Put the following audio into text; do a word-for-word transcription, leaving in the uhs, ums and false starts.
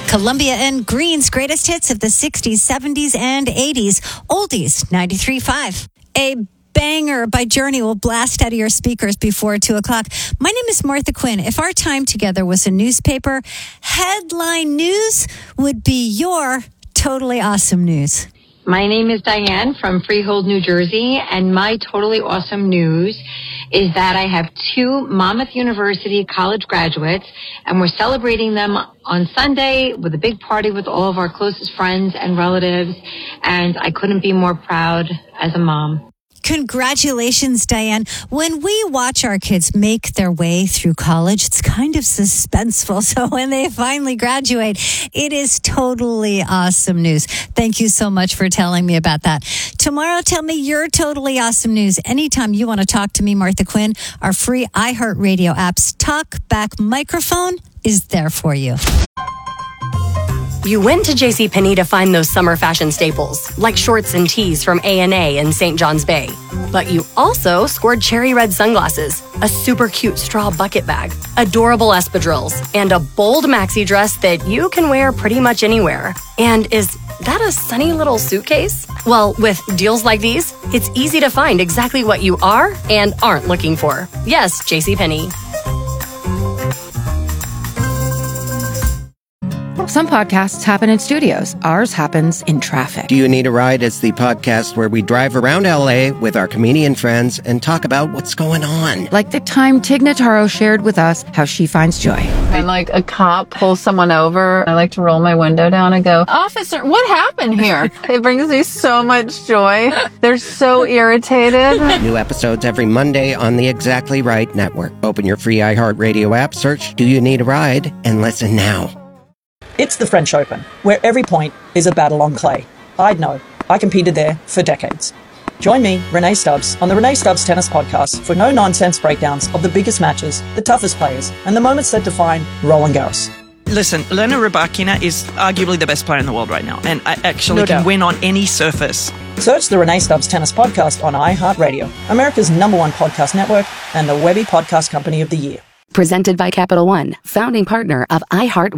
Columbia and Green's greatest hits of the sixties, seventies, and eighties. Oldies, ninety-three point five. A banger by Journey will blast out of your speakers before two o'clock. My name is Martha Quinn. If our time together was a newspaper, headline news would be your totally awesome news. My name is Diane from Freehold, New Jersey, and my totally awesome news is that I have two Monmouth University college graduates, and we're celebrating them on Sunday with a big party with all of our closest friends and relatives, and I couldn't be more proud as a mom. Congratulations, Diane. When we watch our kids make their way through college, it's kind of suspenseful. So when they finally graduate, it is totally awesome news. Thank you so much for telling me about that. Tomorrow, tell me your totally awesome news. Anytime you want to talk to me, Martha Quinn, our free iHeartRadio app's Talk Back microphone is there for you. You went to JCPenney to find those summer fashion staples, like shorts and tees from A and A in Saint John's Bay. But you also scored cherry red sunglasses, a super cute straw bucket bag, adorable espadrilles, and a bold maxi dress that you can wear pretty much anywhere. And is that a sunny little suitcase? Well, with deals like these, it's easy to find exactly what you are and aren't looking for. Yes, JCPenney. Some podcasts happen in studios. Ours happens in traffic. Do You Need a Ride is the podcast where we drive around L A with our comedian friends and talk about what's going on. Like the time Tig Notaro shared with us how she finds joy. When like a cop pulls someone over, I like to roll my window down and go, "Officer, what happened here?" It brings me so much joy. They're so irritated. New episodes every Monday on the Exactly Right Network. Open your free iHeartRadio app, search Do You Need a Ride, and listen now. It's the French Open, where every point is a battle on clay. I'd know. I competed there for decades. Join me, Renee Stubbs, on the Renee Stubbs Tennis Podcast for no-nonsense breakdowns of the biggest matches, the toughest players, and the moments that define Roland Garros. Listen, Elena Rybakina is arguably the best player in the world right now, and I actually No can doubt. win on any surface. Search the Renee Stubbs Tennis Podcast on iHeartRadio, America's number one podcast network and the Webby Podcast Company of the Year. Presented by Capital One, founding partner of iHeart